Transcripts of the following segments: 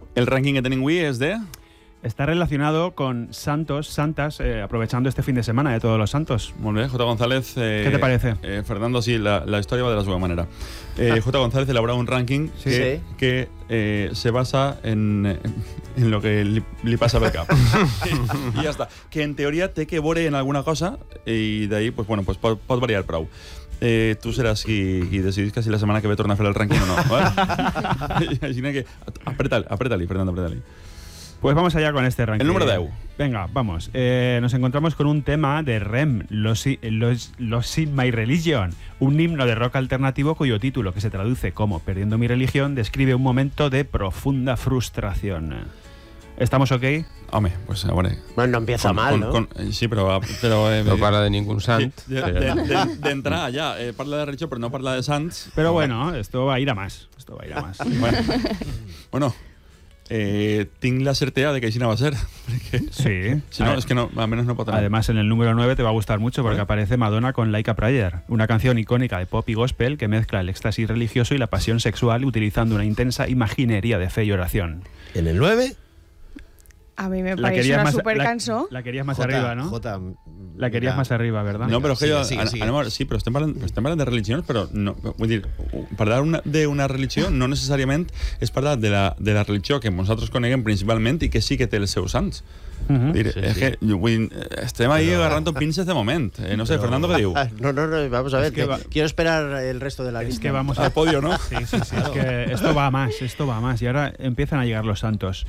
El ranking que tenim avui és de... Está relacionado con santos, santas, aprovechando este fin de semana de Todos los Santos. Molt bé, J. González... ¿Qué te parece? Fernando, sí, la historia va de la següent manera. J. González elabora un ranking que se basa en lo que li passa pel cap. I ja està. Que en teoria té que veure en alguna cosa i d'ahí pues, bueno, pues, pot variar prou. Tu seràs qui decidís que si la setmana que ve torna a fer el rànquing o no. Imagina que... Apreta-li, Fernando, apreta-li. Pues vamos allá con este ranking. El número 10. Venga, vamos. Nos encontramos con un tema de REM, Lost in My Religion, un himno de rock alternativo cuyo título, que se traduce como Perdiendo mi religión, describe un momento de profunda frustración. ¿Estamos ok? Home, pues a veure... Bueno, no empieza mal, ¿no? Sí, però no parla de ningún sant. D'entrar allà, parla de religió, però no parla de sants. Pero bueno, esto va a ir a más. Bueno, tinc la certeza de que així no va a ser. Sí. Si no, es que no, al menos no pot anar. Además, en el número 9 te va a gustar mucho porque aparece Madonna con Like a Prayer, una canción icónica de pop y gospel que mezcla el éxtasis religioso y la pasión sexual utilizando una intensa imaginería de fe y oración. ¿En el 9? A mí me parece una super cançó. La querías más arriba, ¿no? La querías mira. más arriba, ¿verdad? No, però Sigue. sí, però estem parlant de religions, però no, vull dir, parlar d'una religió no necessàriament és parlar de la religió que nosaltres coneguem principalment i que sí que té els seus sants. Es que estem ahí agarrando pinces de moment. No sé, Fernando, ¿qué digo? No, vamos a ver. Quiero esperar el resto de la lista. Es que vamos al podio, ¿no? Sí. Es que esto va más. Y ahora empiezan a llegar los santos.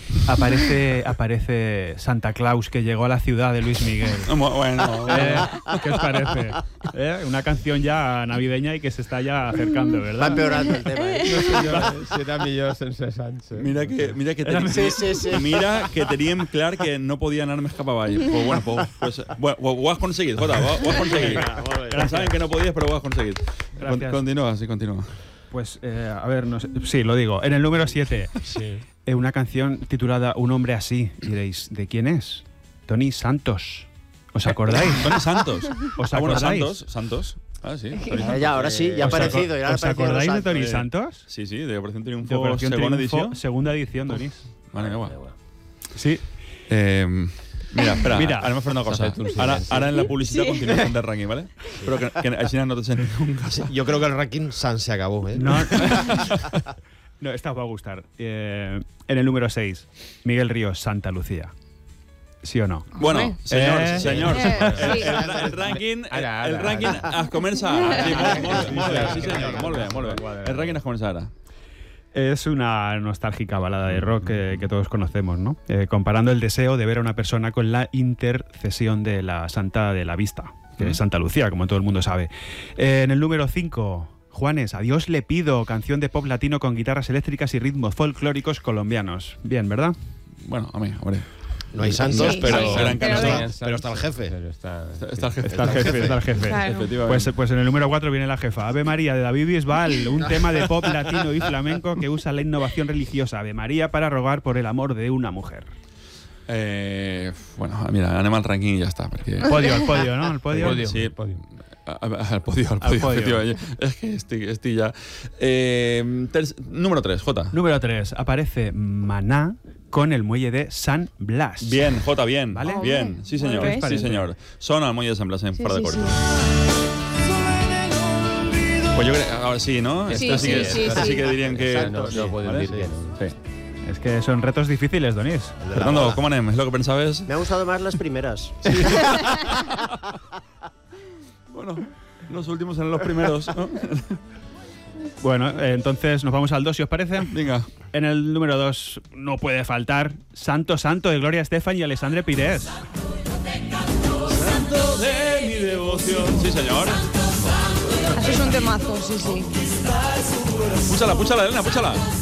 Aparece Santa Claus, que llegó a la ciudad de Luis Miguel. Bueno. ¿Qué os parece? Una canción ya navideña y que se está ya acercando, ¿verdad? Va empeorando el tema. Serà millor sense sants. Mira que teníem clar que no podia anar més cap avall. Pues ho has conseguit, Jota, ho has conseguit. Pensaven que no podies, però ho has conseguit. Continúa. Pues, a ver, no sé, sí, lo digo. En el número 7, una canción titulada Un hombre así. Diréis, ¿de quién es? Tony Santos. ¿Os acordáis? Tony Santos. ¿Os acordáis? Santos. Ah, sí. Ahora sí, ya ha aparecido. ¿Os acordáis de Tony Santos? Sí, de Operación Triunfo, segunda edición. Segunda edición, Tony. Vale, qué guay. Sí. Mira, anem a fer una cosa. Ara en la publicitat continuem fent el ranking, ¿vale? Però que així no te sentim un cas. Yo creo que el ranking se acabó, ¿eh? No, esta os va a gustar. En el número 6, Miguel Ríos, Santa Lucía. ¿Sí o no? Bueno, senyors. El ranking es comença ara. Molt bé. El ranking es comença ara. Es una nostálgica balada de rock que todos conocemos, ¿no? Comparando el deseo de ver a una persona con la intercesión de la Santa de la Vista, que es Santa Lucía, como todo el mundo sabe. En el número 5, Juanes, A Dios le pido, canción de pop latino con guitarras eléctricas y ritmos folclóricos colombianos. Bien, ¿verdad? Bueno, hombre. No hay santos, pero está el jefe. Está el jefe. Claro. Pues en el número 4 viene la jefa. Ave María, de David Bisbal, un tema de pop latino y flamenco que usa la innovación religiosa. Ave María para rogar por el amor de una mujer. Bueno, mira, anem al ranking i ja està. Perquè... El podio, ¿no? El podio. Sí, el podio. Al podio. Es que estoy ya... número 3, Jota. Número 3, aparece Maná con el muelle de San Blas. Bien, Jota, bien. ¿Vale? Bien, sí señor. Sí, señor. Son al muelle de San Blas en par de coros. Pues yo creo, ahora sí, ¿no? Sí, sí que dirían que... No puedo decir que no. Sí. Es que son retos difíciles, Donís. Fernando, ¿cómo anem? ¿Es lo que pensabas? Me han gustado más las primeras. Bueno, los últimos eran los primeros, ¿no? Bueno, entonces nos vamos al 2, si os parece. Venga. En el número 2 no puede faltar Santo Santo de Gloria Estefan y Alessandre Pires. Santo de mi devoción. Sí, señor. Eso es un temazo, sí. Púchala, Elena, púchala.